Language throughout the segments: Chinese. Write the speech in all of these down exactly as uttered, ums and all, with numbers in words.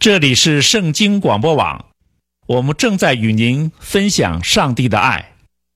这里是圣经广播网，我们正在与您分享上帝的爱。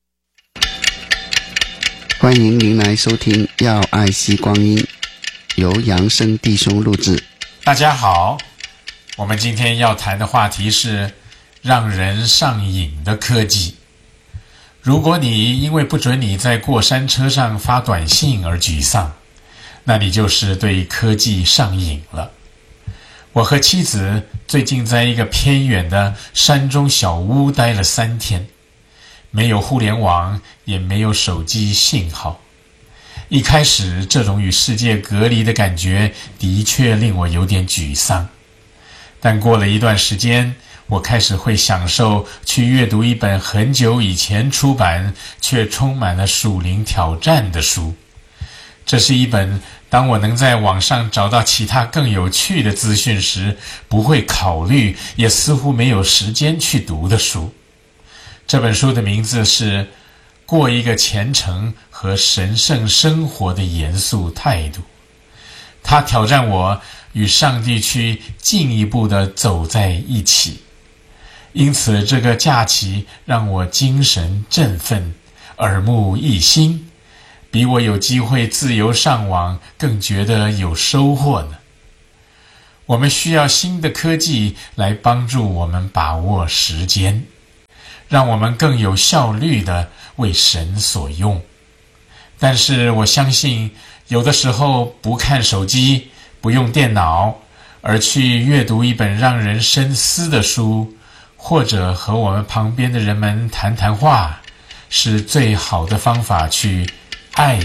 欢迎您来收听要爱惜光阴，由扬声弟兄录制。 大家好，我们今天要谈的话题是让人上瘾的科技。如果你因为不准你在过山车上发短信而沮丧，那你就是对科技上瘾了。我和妻子最近在一个偏远的山中小屋待了三天，没有互联网，也没有手机信号。一开始这种与世界隔离的感觉的确令我有点沮丧，但过了一段时间，我开始会享受去阅读一本很久以前出版却充满了属灵挑战的书。这是一本当我能在网上找到其他更有趣的资讯时，不会考虑，也似乎没有时间去读的书。这本书的名字是《过一个虔诚和神圣生活的严肃态度》。它挑战我与上帝去进一步地走在一起。因此这个假期让我精神振奋，耳目一新，比我有机会自由上网更觉得有收获呢。我们需要新的科技来帮助我们把握时间，让我们更有效率地为神所用。但是我相信，有的时候不看手机，不用电脑，而去阅读一本让人深思的书，或者和我们旁边的人们谈谈话，是最好的方法去爱